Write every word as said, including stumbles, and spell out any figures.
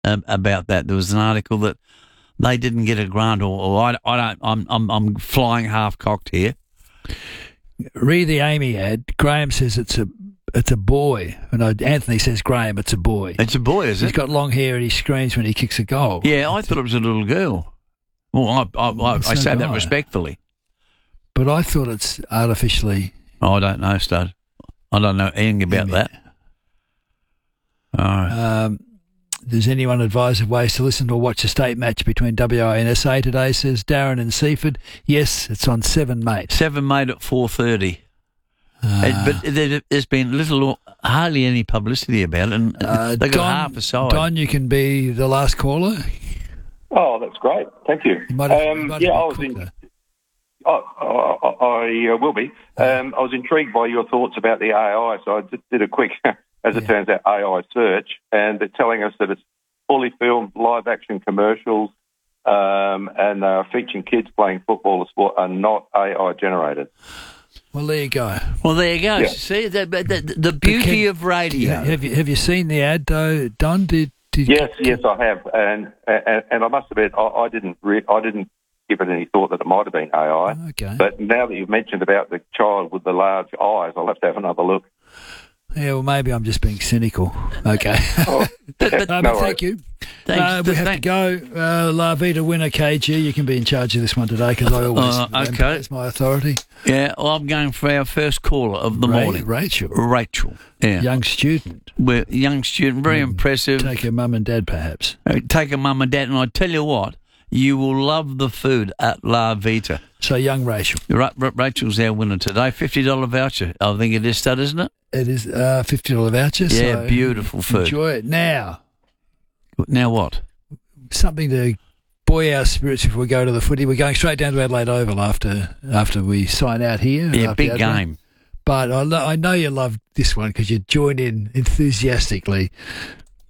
um, about that. There was an article that they didn't get a grant, or, or I, I don't. I'm, I'm I'm flying half cocked here. Read the Amy ad. Graham says it's a it's a boy. No, Anthony says Graham, it's a boy. It's a boy, is it? He's got long hair and he screams when he kicks a goal. Yeah, I thought it was a little girl. Well, I I, I, I say that respectfully. But I thought it's artificially. Oh, I don't know, Stud. I don't know anything about Amy. that. All right. Um, does anyone advise of ways to listen or watch a state match between W A and S A today, says Darren in Seaford. Yes, it's on seven, mate. Seven made at four thirty. Uh, Uh, but there, there's been little or hardly any publicity about it, and uh, they got Don, half a side. Don, you can be the last caller. Oh, that's great. Thank you. You might have, um, you might yeah, have I was cooked in. her. Oh, I, I uh, will be. Um, I was intrigued by your thoughts about the A I, so I just did a quick, as Yeah. it turns out, A I search, and they're telling us that it's fully filmed live-action commercials um, and uh, featuring kids playing football or sport are not A I generated. Well, there you go. Well, there you go. Yeah. See, the, the, the beauty can- of radio. Have you have you seen the ad though, Don? Did, did Yes, yes, I have, and and, and I must admit, I, I didn't, re- I didn't give it any thought that it might have been A I. Okay. But now that you've mentioned about the child with the large eyes, I'll have to have another look. Yeah, well, maybe I'm just being cynical. Okay. Oh, But- but- Uh, no but thank worries. you. Thanks. Uh, we have Thank- to go. Uh, La Vita winner, K G. You can be in charge of this one today because I always Uh, remember okay. it's my authority. Yeah, well, I'm going for our first caller of the Ra- morning. Rachel, Rachel. Yeah. young student. We're a young student, very impressive. Take your mum and dad, perhaps. Uh, Take a mum and dad, and I tell you what, you will love the food at La Vita. So, young Rachel. Ra- Ra- Rachel's our winner today. fifty dollars voucher. I think it is, Stud, isn't it? It is a fifty dollars voucher. Yeah, so beautiful food. Enjoy it. Now, Now what? something to buoy our spirits before we go to the footy. We're going straight down to Adelaide Oval after after we sign out here. Yeah, after big Adelaide. game. But I, lo- I know you love this one because you joined in enthusiastically